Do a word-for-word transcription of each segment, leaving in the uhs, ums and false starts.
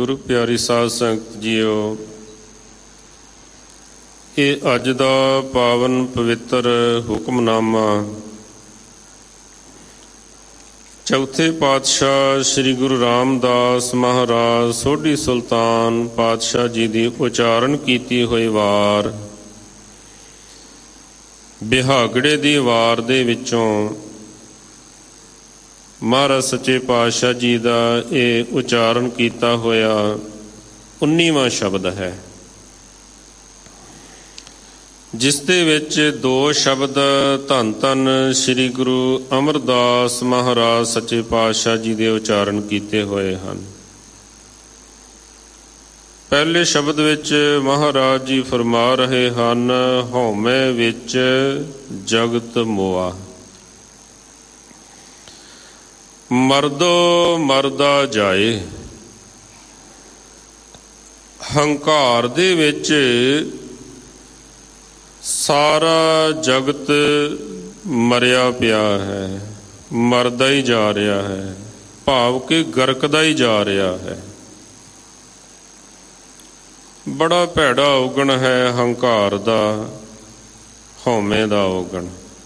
ਗੁਰੂ ਪਿਆਰੀ ਸਾਧ ਸੰਗਤ ਜੀਓ, ਇਹ ਅੱਜ ਦਾ ਪਾਵਨ ਪਵਿੱਤਰ ਹੁਕਮਨਾਮਾ ਚੌਥੇ ਪਾਤਸ਼ਾਹ ਸ੍ਰੀ ਗੁਰੂ ਰਾਮਦਾਸ ਮਹਾਰਾਜ ਸੋਢੀ ਸੁਲਤਾਨ ਪਾਤਸ਼ਾਹ ਜੀ ਦੀ ਉਚਾਰਨ ਕੀਤੀ ਹੋਈ ਵਾਰ ਬਿਹਾਗੜੇ ਦੀ ਵਾਰ ਦੇ ਵਿੱਚੋਂ ਮਹਾਰਾਜ ਸੱਚੇ ਪਾਤਸ਼ਾਹ ਜੀ ਦਾ ਇਹ ਉਚਾਰਨ ਕੀਤਾ ਹੋਇਆ ਉੱਨੀਵਾਂ ਸ਼ਬਦ ਹੈ, ਜਿਸ ਦੇ ਵਿੱਚ ਦੋ ਸ਼ਬਦ ਧੰਨ ਧੰਨ ਸ੍ਰੀ ਗੁਰੂ ਅਮਰਦਾਸ ਮਹਾਰਾਜ ਸੱਚੇ ਪਾਤਸ਼ਾਹ ਜੀ ਦੇ ਉਚਾਰਨ ਕੀਤੇ ਹੋਏ ਹਨ। ਪਹਿਲੇ ਸ਼ਬਦ ਵਿੱਚ ਮਹਾਰਾਜ ਜੀ ਫਰਮਾ ਰਹੇ ਹਨ, ਹਉਮੈ ਵਿੱਚ ਜਗਤ ਮੋਆ, ਮਰਦੋ ਮਰਦਾ ਜਾਏ। ਹੰਕਾਰ ਦੇ ਵਿੱਚ ਸਾਰਾ ਜਗਤ ਮਰਿਆ ਪਿਆ ਹੈ, ਮਰਦਾ ਹੀ ਜਾ ਰਿਹਾ ਹੈ, ਭਾਵ ਕਿ ਗਰਕਦਾ ਹੀ ਜਾ ਰਿਹਾ ਹੈ। ਬੜਾ ਭੈੜਾ ਔਗਣ ਹੈ ਹੰਕਾਰ ਦਾ, ਹਉਮੈ ਦਾ ਔਗਣ।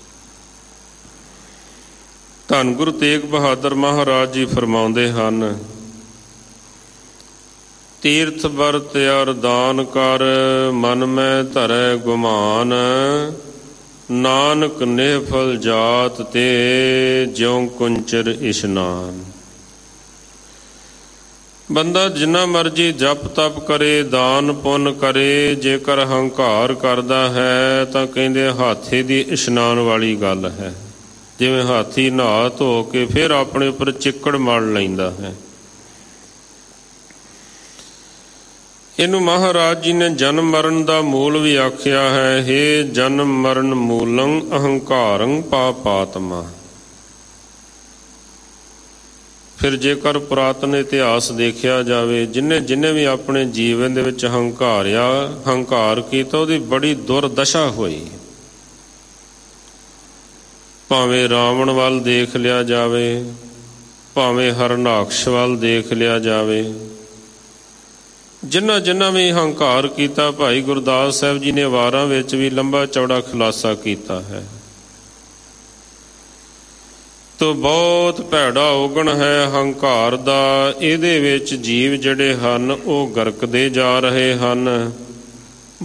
ਧੰਨ ਗੁਰੂ ਤੇਗ ਬਹਾਦਰ ਮਹਾਰਾਜ ਜੀ ਫਰਮਾਉਂਦੇ ਹਨ, ਤੀਰਥ ਵਰਤ ਅਰਦਾਨ ਕਰ, ਮਨ ਮੈਂ ਧਰੈ ਗੁਮਾਨ। ਨਾਨਕ ਨਿਹਫਲ ਜਾਤ ਤੇ, ਜਿਉ ਕੁੰਚਰ ਇਸ਼ਨਾਨ। ਬੰਦਾ ਜਿੰਨਾ ਮਰਜੀ ਜਪ ਤਪ ਕਰੇ, ਦਾਨ ਪੁੰਨ ਕਰੇ, ਜੇਕਰ ਹੰਕਾਰ ਕਰਦਾ ਹੈ ਤਾਂ ਕਹਿੰਦੇ ਹਾਥੀ ਦੀ ਇਸ਼ਨਾਨ ਵਾਲੀ ਗੱਲ ਹੈ। ਜਿਵੇਂ ਹਾਥੀ ਨਹਾ ਧੋ ਕੇ ਫਿਰ ਆਪਣੇ ਉੱਪਰ ਚਿੱਕੜ ਮਲ ਲੈਂਦਾ ਹੈ। ਇਹਨੂੰ ਮਹਾਰਾਜ ਜੀ ਨੇ ਜਨਮ ਮਰਨ ਦਾ ਮੂਲ ਵੀ ਆਖਿਆ ਹੈ, ਹੇ ਜਨਮ ਮਰਨ ਮੂਲੰ ਅਹੰਕਾਰੰ ਪਾਪਾਤਮਾ। ਫਿਰ ਜੇਕਰ ਪੁਰਾਤਨ ਇਤਿਹਾਸ ਦੇਖਿਆ ਜਾਵੇ, ਜਿੰਨੇ ਜਿੰਨੇ ਵੀ ਆਪਣੇ ਜੀਵਨ ਦੇ ਵਿੱਚ ਹੰਕਾਰਿਆ ਹੰਕਾਰ ਕੀਤਾ, ਉਹਦੀ ਬੜੀ ਦੁਰਦਸ਼ਾ ਹੋਈ। ਭਾਵੇਂ ਰਾਵਣ ਵੱਲ ਦੇਖ ਲਿਆ ਜਾਵੇ, ਭਾਵੇਂ ਹਰਨਾਕਸ਼ ਵੱਲ ਦੇਖ ਲਿਆ ਜਾਵੇ, ਜਿਨ੍ਹਾਂ ਜਿਨ੍ਹਾਂ ਵੀ ਹੰਕਾਰ ਕੀਤਾ, ਭਾਈ ਗੁਰਦਾਸ ਸਾਹਿਬ ਜੀ ਨੇ ਵਾਰਾਂ ਵਿੱਚ ਵੀ ਲੰਬਾ ਚੌੜਾ ਖੁਲਾਸਾ ਕੀਤਾ ਹੈ। ਤੋ ਬਹੁਤ ਭੈੜਾ ਔਗਣ ਹੈ ਹੰਕਾਰ ਦਾ। ਇਹਦੇ ਵਿੱਚ ਜੀਵ ਜਿਹੜੇ ਹਨ ਉਹ ਗਰਕਦੇ ਜਾ ਰਹੇ ਹਨ।